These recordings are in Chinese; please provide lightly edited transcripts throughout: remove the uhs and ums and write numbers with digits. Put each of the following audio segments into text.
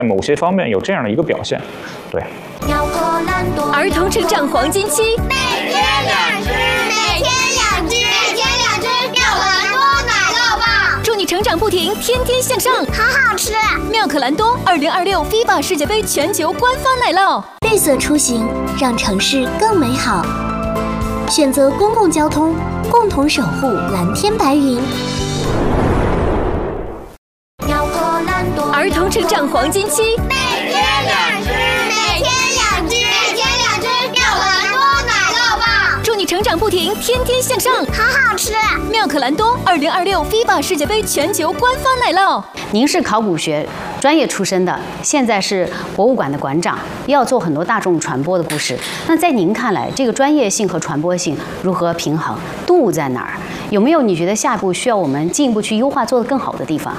某些方面有这样的一个表现。对。 儿童成长黄金期， 每天2只，每天2只，每天2只妙可蓝多奶酪棒， 祝你成长不停，天天向上， 好好吃。 妙可蓝多2026 FIBA 世界杯全球官方奶酪。 绿色出行，让城市更美好。选择公共交通，共同守护蓝天白云。 妙可蓝多， 儿童成长黄金期， 每天2只，每天2只，每天2只妙可蓝多奶酪棒， 祝你成长不停，天天向上， 好好吃。 妙可蓝多2026 FIBA 世界杯全球官方奶酪。 您是考古学专业出身的，现在是博物馆的馆长，要做很多大众传播的故事。那在您看来，这个专业性和传播性如何平衡？度在哪儿？有没有你觉得下一步需要我们进一步去优化、做得更好的地方？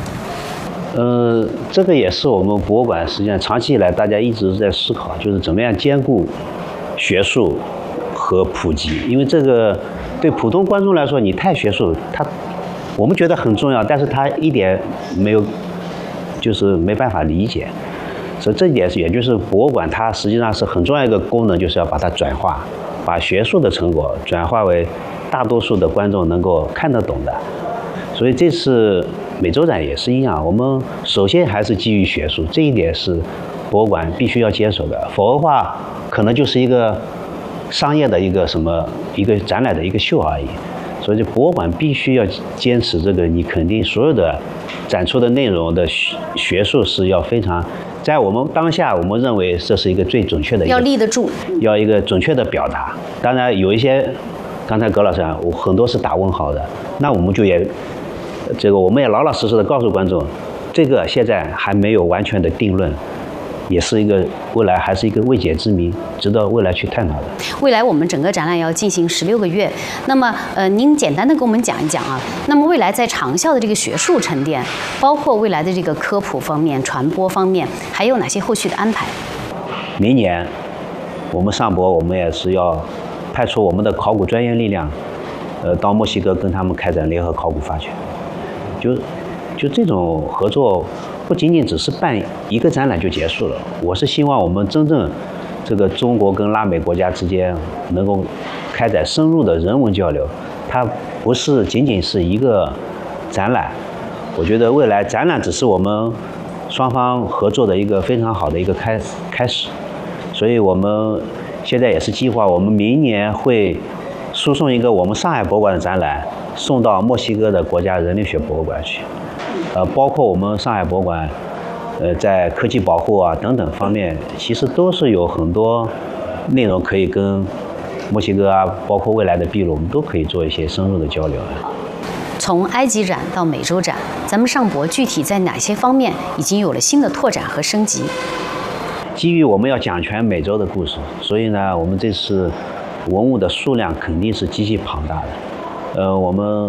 这个也是我们博物馆实际上长期以来大家一直在思考，就是怎么样兼顾学术和普及。因为这个对普通观众来说，你太学术，我们觉得很重要，但是他一点没有，就是没办法理解。所以这一点也就是博物馆它实际上是很重要一个功能，就是要把它转化，把学术的成果转化为大多数的观众能够看得懂的。所以这次美洲展也是一样，我们首先还是基于学术，这一点是博物馆必须要坚守的，否则的话可能就是一个商业的一个展览的一个秀而已。所以这博物馆必须要坚持这个，你肯定所有的展出的内容的学术是要非常，在我们当下我们认为这是一个最准确的， 要立得住， 要一个准确的表达。当然有一些，刚才葛老师讲，很多是打问号的，那我们就我们也老老实实的告诉观众，这个现在还没有完全的定论，也是一个未来还是一个未解之谜，值得未来去探讨的。 未来我们整个展览要进行16个月，那么您简单的跟我们讲一讲啊。那么未来在长效的这个学术沉淀，包括未来的这个科普方面、传播方面，还有哪些后续的安排？ 明年我们上博，我们也是要派出我们的考古专业力量，到墨西哥跟他们开展联合考古发掘。就这种合作，不仅仅只是办一个展览就结束了。我是希望我们真正这个中国跟拉美国家之间能够开展深入的人文交流，它不是仅仅是一个展览。我觉得未来展览只是我们双方合作的一个非常好的一个开始。所以我们现在也是计划，我们明年会输送一个我们上海博物馆的展览送到墨西哥的国家人类学博物馆去，包括我们上海博物馆，在科技保护啊等等方面，其实都是有很多内容可以跟墨西哥啊，包括未来的秘鲁，我们都可以做一些深入的交流。 从埃及展到美洲展，咱们上博具体在哪些方面已经有了新的拓展和升级？ 基于我们要讲全美洲的故事，所以呢，我们这次文物的数量肯定是极其庞大的。我们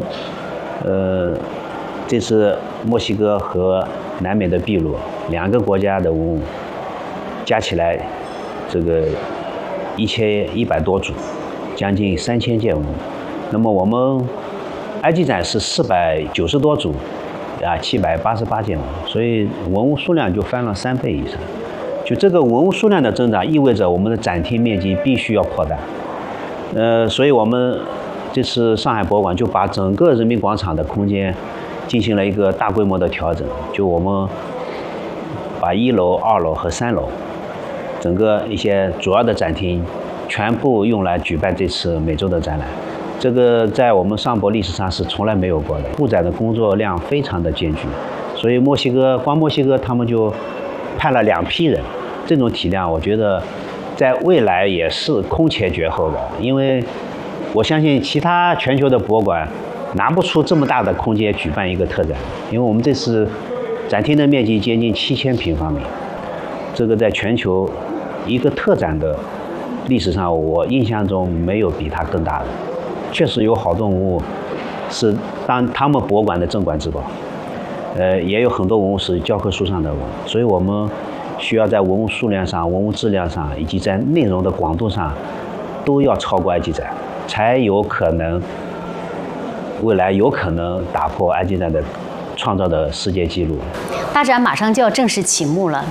这次墨西哥和南美的秘鲁2个国家的文物加起来，这个1100多组，将近3000件文物。那么我们埃及展是490多组，788件文物，所以文物数量就翻了3倍以上。就这个文物数量的增长，意味着我们的展厅面积必须要扩大。所以我们这次上海博物馆就把整个人民广场的空间进行了一个大规模的调整，就我们把1楼、2楼和3楼整个一些主要的展厅全部用来举办这次美洲的展览。这个在我们上博历史上是从来没有过的，布展的工作量非常的艰巨，所以墨西哥他们就派了2批人，这种体量我觉得在未来也是空前绝后的，因为我相信其他全球的博物馆拿不出这么大的空间举办一个特展，因为我们这次展厅的面积接近7000平方米，这个在全球一个特展的历史上，我印象中没有比它更大的。确实有好多文物是他们博物馆的镇馆之宝，也有很多文物是教科书上的文物，所以我们需要在文物数量上、文物质量上，以及在内容的广度上，都要超过埃及展，才有可能未来有可能打破埃及展的创造的世界纪录。 大展马上就要正式启幕了，